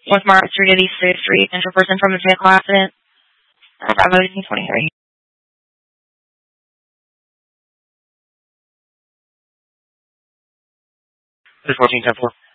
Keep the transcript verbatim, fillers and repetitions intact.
North Market Street, eighty-sixth Street, injured person from a vehicle accident. Uh, Bravo eighteen twenty-three. fourteen ten four.